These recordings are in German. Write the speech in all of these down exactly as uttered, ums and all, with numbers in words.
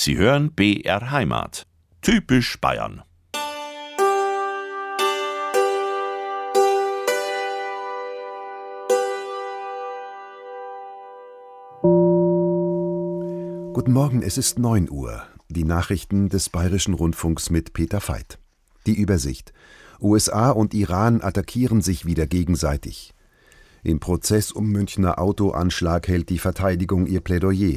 Sie hören B R Heimat. Typisch Bayern. Guten Morgen, es ist neun Uhr. Die Nachrichten des Bayerischen Rundfunks mit Peter Veit. Die Übersicht. U S A und Iran attackieren sich wieder gegenseitig. Im Prozess um Münchner Autoanschlag hält die Verteidigung ihr Plädoyer.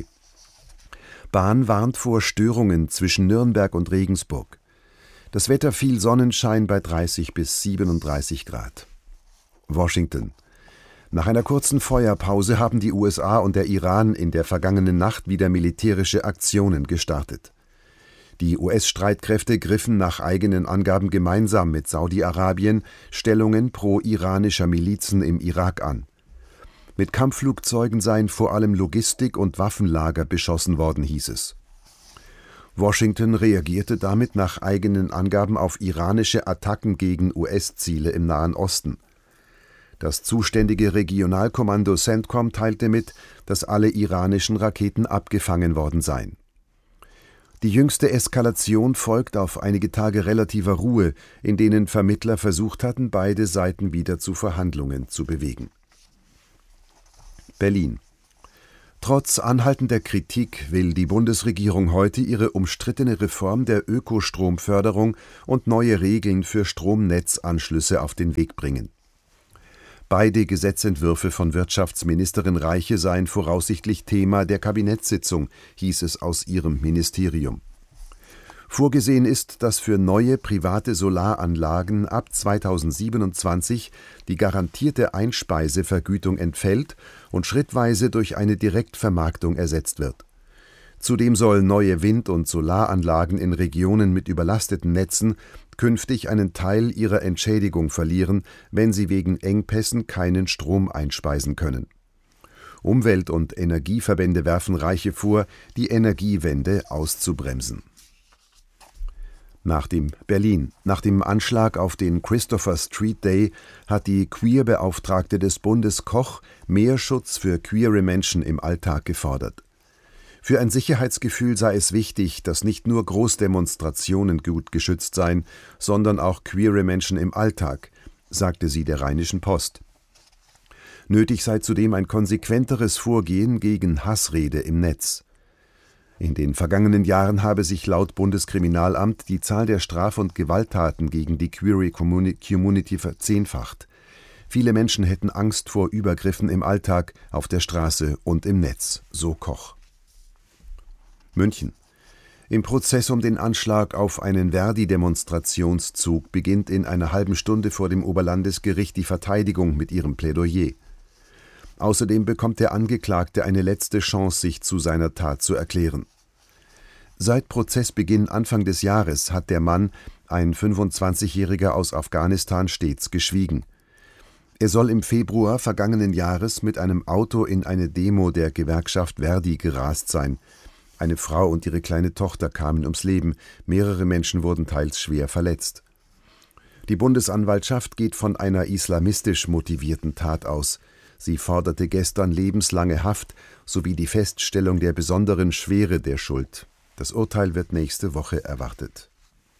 Bahn warnt vor Störungen zwischen Nürnberg und Regensburg. Das Wetter viel Sonnenschein bei dreißig bis siebenunddreißig Grad. Washington. Nach einer kurzen Feuerpause haben die U S A und der Iran in der vergangenen Nacht wieder militärische Aktionen gestartet. Die U S-Streitkräfte griffen nach eigenen Angaben gemeinsam mit Saudi-Arabien Stellungen pro-iranischer Milizen im Irak an. Mit Kampfflugzeugen seien vor allem Logistik- und Waffenlager beschossen worden, hieß es. Washington reagierte damit nach eigenen Angaben auf iranische Attacken gegen U S-Ziele im Nahen Osten. Das zuständige Regionalkommando CENTCOM teilte mit, dass alle iranischen Raketen abgefangen worden seien. Die jüngste Eskalation folgt auf einige Tage relativer Ruhe, in denen Vermittler versucht hatten, beide Seiten wieder zu Verhandlungen zu bewegen. Berlin. Trotz anhaltender Kritik will die Bundesregierung heute ihre umstrittene Reform der Ökostromförderung und neue Regeln für Stromnetzanschlüsse auf den Weg bringen. Beide Gesetzentwürfe von Wirtschaftsministerin Reiche seien voraussichtlich Thema der Kabinettssitzung, hieß es aus ihrem Ministerium. Vorgesehen ist, dass für neue private Solaranlagen ab zweitausendsiebenundzwanzig die garantierte Einspeisevergütung entfällt und schrittweise durch eine Direktvermarktung ersetzt wird. Zudem sollen neue Wind- und Solaranlagen in Regionen mit überlasteten Netzen künftig einen Teil ihrer Entschädigung verlieren, wenn sie wegen Engpässen keinen Strom einspeisen können. Umwelt- und Energieverbände werfen Reiche vor, die Energiewende auszubremsen. Nach dem Berlin. Nach dem Anschlag auf den Christopher Street Day hat die Queer-Beauftragte des Bundes Koch mehr Schutz für queere Menschen im Alltag gefordert. Für ein Sicherheitsgefühl sei es wichtig, dass nicht nur Großdemonstrationen gut geschützt seien, sondern auch queere Menschen im Alltag, sagte sie der Rheinischen Post. Nötig sei zudem ein konsequenteres Vorgehen gegen Hassrede im Netz. In den vergangenen Jahren habe sich laut Bundeskriminalamt die Zahl der Straf- und Gewalttaten gegen die Queer Community verzehnfacht. Viele Menschen hätten Angst vor Übergriffen im Alltag, auf der Straße und im Netz, so Koch. München. Im Prozess um den Anschlag auf einen Verdi-Demonstrationszug beginnt in einer halben Stunde vor dem Oberlandesgericht die Verteidigung mit ihrem Plädoyer. Außerdem bekommt der Angeklagte eine letzte Chance, sich zu seiner Tat zu erklären. Seit Prozessbeginn Anfang des Jahres hat der Mann, ein fünfundzwanzigjähriger aus Afghanistan, stets geschwiegen. Er soll im Februar vergangenen Jahres mit einem Auto in eine Demo der Gewerkschaft Verdi gerast sein. Eine Frau und ihre kleine Tochter kamen ums Leben, mehrere Menschen wurden teils schwer verletzt. Die Bundesanwaltschaft geht von einer islamistisch motivierten Tat aus. Sie forderte gestern lebenslange Haft sowie die Feststellung der besonderen Schwere der Schuld. Das Urteil wird nächste Woche erwartet.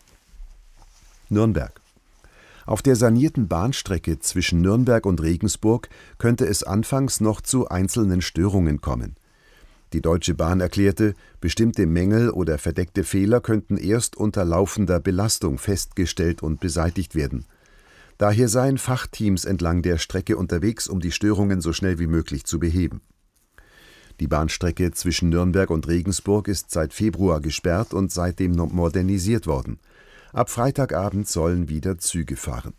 Nürnberg. Auf der sanierten Bahnstrecke zwischen Nürnberg und Regensburg könnte es anfangs noch zu einzelnen Störungen kommen. Die Deutsche Bahn erklärte, bestimmte Mängel oder verdeckte Fehler könnten erst unter laufender Belastung festgestellt und beseitigt werden. Daher seien Fachteams entlang der Strecke unterwegs, um die Störungen so schnell wie möglich zu beheben. Die Bahnstrecke zwischen Nürnberg und Regensburg ist seit Februar gesperrt und seitdem noch modernisiert worden. Ab Freitagabend sollen wieder Züge fahren.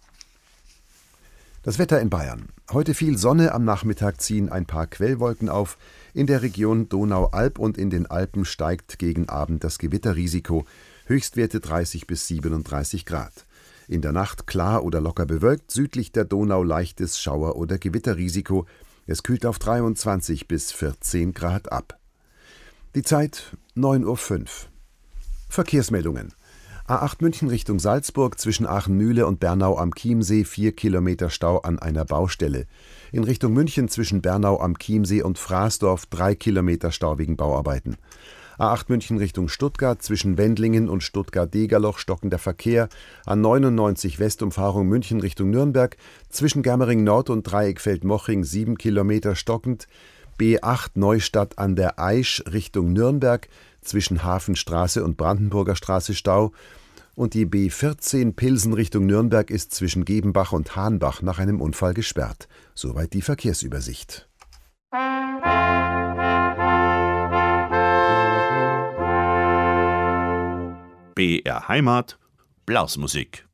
Das Wetter in Bayern. Heute viel Sonne, am Nachmittag ziehen ein paar Quellwolken auf. In der Region Donau-Alb und in den Alpen steigt gegen Abend das Gewitterrisiko. Höchstwerte dreißig bis siebenunddreißig Grad. In der Nacht klar oder locker bewölkt, südlich der Donau leichtes Schauer- oder Gewitterrisiko. Es kühlt auf dreiundzwanzig bis vierzehn Grad ab. Die Zeit neun Uhr fünf. Verkehrsmeldungen. A acht München Richtung Salzburg zwischen Aachen-Mühle und Bernau am Chiemsee vier Kilometer Stau an einer Baustelle. In Richtung München zwischen Bernau am Chiemsee und Fraßdorf drei Kilometer Stau wegen Bauarbeiten. A acht München Richtung Stuttgart, zwischen Wendlingen und Stuttgart-Degerloch stockender Verkehr. A neunundneunzig Westumfahrung München Richtung Nürnberg, zwischen Germering Nord und Dreieckfeld-Mochring sieben Kilometer stockend. B acht Neustadt an der Aisch Richtung Nürnberg, zwischen Hafenstraße und Brandenburger Straße Stau. Und die B vierzehn Pilsen Richtung Nürnberg ist zwischen Gebenbach und Hahnbach nach einem Unfall gesperrt. Soweit die Verkehrsübersicht. B R Heimat, Blasmusik.